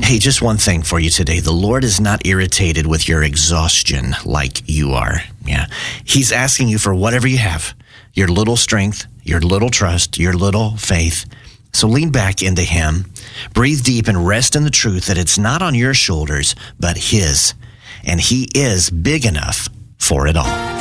Hey, just one thing for you today. The Lord is not irritated with your exhaustion like you are. Yeah. He's asking you for whatever you have, your little strength, your little trust, your little faith. So lean back into Him, breathe deep, and rest in the truth that it's not on your shoulders, but His. And He is big enough for it all.